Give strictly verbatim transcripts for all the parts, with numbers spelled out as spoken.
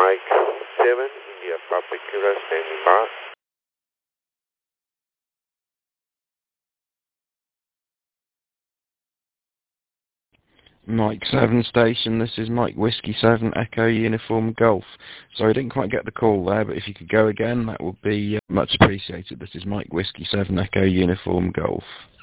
Mike seven, India Papa Kilo, standing by. Mike seven station, this is Mike Whiskey seven Echo Uniform Golf. Sorry, I didn't quite get the call there, but if you could go again, that would be uh, much appreciated. This is Mike Whiskey seven Echo Uniform Golf.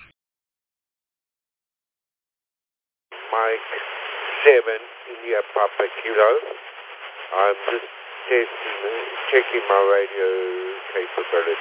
Mike seven, India Papa Kilo. I'm just testing, checking my radio capability.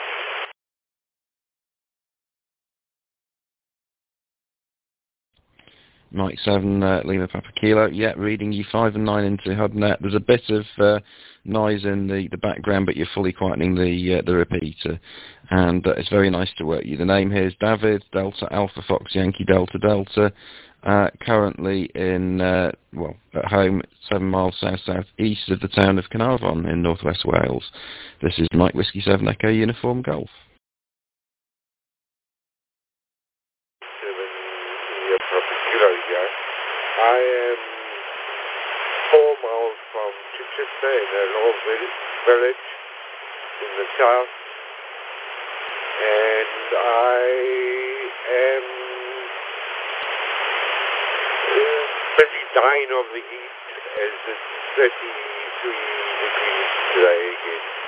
Mike seven, uh, Lima Papa Kilo. Yeah, reading you five and nine into HubNet. There's a bit of uh, noise in the, the background, but you're fully quietening the uh, the repeater. And uh, it's very nice to work you. The name here is David, Delta Alpha Fox Yankee Delta Delta. Uh, currently in, uh, well, at home, seven miles south-south-east of the town of Carnarvon in northwest Wales. This is Mike Whiskey seven Echo Uniform Golf. seven, India Papa Kilo, yeah. I am four miles from Chichester in a little village in the south, and I am uh, busy dying of the heat as it's thirty-three degrees today again.